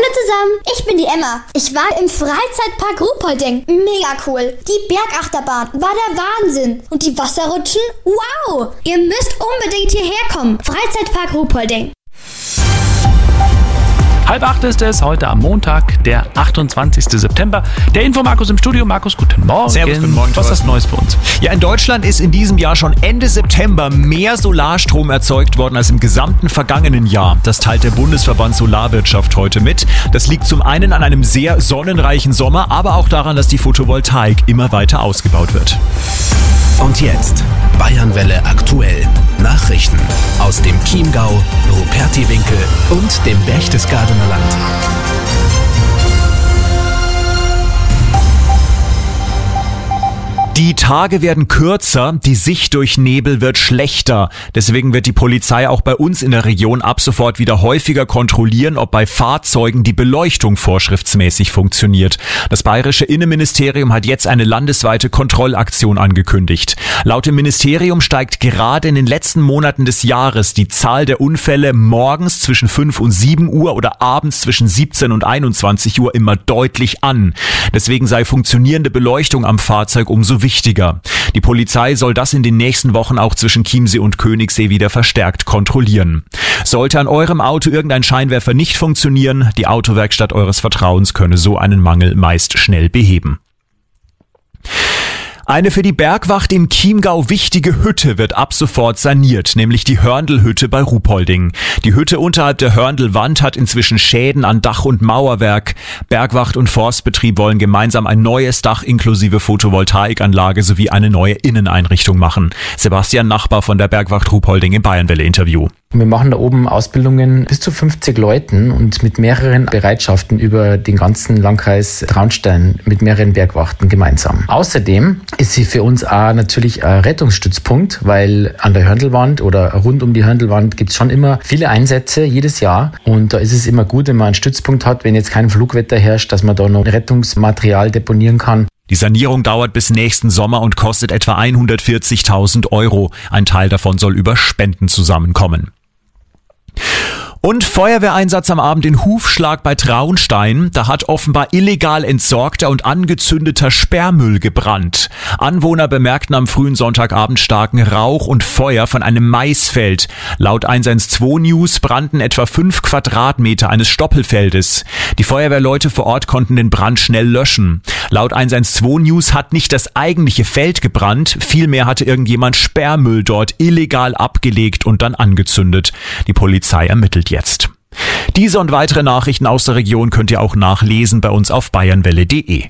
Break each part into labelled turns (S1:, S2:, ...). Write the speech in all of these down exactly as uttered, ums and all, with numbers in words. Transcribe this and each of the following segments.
S1: zusammen, ich bin die Emma. Ich war im Freizeitpark Ruhpolding. Mega cool. Die Bergachterbahn war der Wahnsinn. Und die Wasserrutschen? Wow! Ihr müsst unbedingt hierher kommen. Freizeitpark Ruhpolding.
S2: Halb acht ist es heute am Montag, der achtundzwanzigsten September. Der Info-Markus im Studio. Markus, guten Morgen.
S3: Servus, guten Morgen.
S2: Was ist das Neues für uns?
S3: Ja, in Deutschland ist in diesem Jahr schon Ende September mehr Solarstrom erzeugt worden als im gesamten vergangenen Jahr. Das teilt der Bundesverband Solarwirtschaft heute mit. Das liegt zum einen an einem sehr sonnenreichen Sommer, aber auch daran, dass die Photovoltaik immer weiter ausgebaut wird.
S4: Und jetzt Bayernwelle aktuell. Nachrichten aus dem Chiemgau, Rupertiwinkel und dem Berchtesgadener Land.
S3: Die Tage werden kürzer, die Sicht durch Nebel wird schlechter. Deswegen wird die Polizei auch bei uns in der Region ab sofort wieder häufiger kontrollieren, ob bei Fahrzeugen die Beleuchtung vorschriftsmäßig funktioniert. Das bayerische Innenministerium hat jetzt eine landesweite Kontrollaktion angekündigt. Laut dem Ministerium steigt gerade in den letzten Monaten des Jahres die Zahl der Unfälle morgens zwischen fünf und sieben Uhr oder abends zwischen siebzehn und einundzwanzig Uhr immer deutlich an. Deswegen sei funktionierende Beleuchtung am Fahrzeug umso wichtiger. Wichtiger. Die Polizei soll das in den nächsten Wochen auch zwischen Chiemsee und Königssee wieder verstärkt kontrollieren. Sollte an eurem Auto irgendein Scheinwerfer nicht funktionieren, die Autowerkstatt eures Vertrauens könne so einen Mangel meist schnell beheben. Eine für die Bergwacht im Chiemgau wichtige Hütte wird ab sofort saniert, nämlich die Hörndl-Hütte bei Ruhpolding. Die Hütte unterhalb der Hörndl-Wand hat inzwischen Schäden an Dach und Mauerwerk. Bergwacht und Forstbetrieb wollen gemeinsam ein neues Dach inklusive Photovoltaikanlage sowie eine neue Inneneinrichtung machen. Sebastian Nachbar von der Bergwacht Ruhpolding im Bayernwelle-Interview.
S5: Wir machen da oben Ausbildungen bis zu fünfzig Leuten und mit mehreren Bereitschaften über den ganzen Landkreis Traunstein mit mehreren Bergwachten gemeinsam. Außerdem ist sie für uns auch natürlich ein Rettungsstützpunkt, weil an der Hörndlwand oder rund um die Hörndlwand gibt es schon immer viele Einsätze jedes Jahr und da ist es immer gut, wenn man einen Stützpunkt hat, wenn jetzt kein Flugwetter herrscht, dass man da noch Rettungsmaterial deponieren kann.
S3: Die Sanierung dauert bis nächsten Sommer und kostet etwa hundertvierzigtausend Euro. Ein Teil davon soll über Spenden zusammenkommen. Und Feuerwehreinsatz am Abend in Hufschlag bei Traunstein. Da hat offenbar illegal entsorgter und angezündeter Sperrmüll gebrannt. Anwohner bemerkten am frühen Sonntagabend starken Rauch und Feuer von einem Maisfeld. Laut eins eins zwei News brannten etwa fünf Quadratmeter eines Stoppelfeldes. Die Feuerwehrleute vor Ort konnten den Brand schnell löschen. Laut eins eins zwei News hat nicht das eigentliche Feld gebrannt, vielmehr hatte irgendjemand Sperrmüll dort illegal abgelegt und dann angezündet. Die Polizei ermittelt jetzt. Diese und weitere Nachrichten aus der Region könnt ihr auch nachlesen bei uns auf bayernwelle punkt de.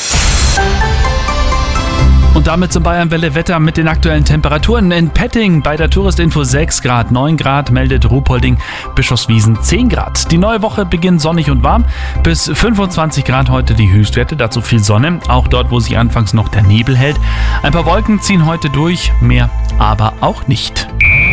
S2: Und damit zum Bayernwelle-Wetter mit den aktuellen Temperaturen. In Petting bei der Touristinfo sechs Grad, neun Grad meldet Ruhpolding, Bischofswiesen zehn Grad. Die neue Woche beginnt sonnig und warm, bis fünfundzwanzig Grad heute die Höchstwerte, dazu viel Sonne, auch dort, wo sich anfangs noch der Nebel hält. Ein paar Wolken ziehen heute durch, mehr aber auch nicht.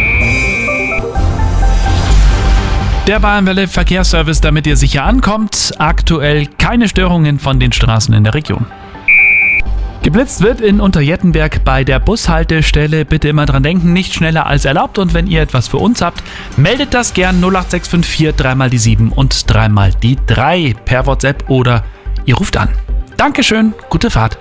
S2: Der Bayernwelle Verkehrsservice, damit ihr sicher ankommt. Aktuell keine Störungen von den Straßen in der Region. Geblitzt wird in Unterjettenberg bei der Bushaltestelle. Bitte immer dran denken, nicht schneller als erlaubt. Und wenn ihr etwas für uns habt, meldet das gern null acht sechs fünf vier, dreimal die sieben und dreimal die drei per WhatsApp oder ihr ruft an. Dankeschön, gute Fahrt.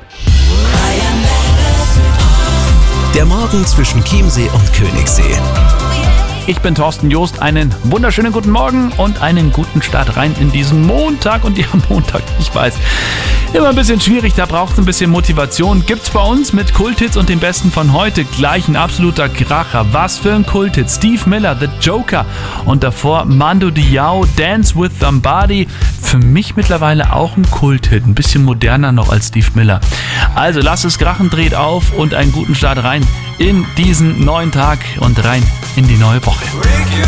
S4: Der Morgen zwischen Chiemsee und Königssee.
S2: Ich bin Thorsten Joost, einen wunderschönen guten Morgen und einen guten Start rein in diesen Montag. Und ja, Montag, ich weiß, immer ein bisschen schwierig, da braucht es ein bisschen Motivation. Gibt's bei uns mit Kulthits und dem Besten von heute gleich ein absoluter Kracher. Was für ein Kulthit. Steve Miller, The Joker und davor Mando Diao, Dance with Somebody. Für mich mittlerweile auch ein Kulthit, ein bisschen moderner noch als Steve Miller. Also lasst es krachen, dreht auf und einen guten Start rein in diesen neuen Tag und rein in die neue Woche.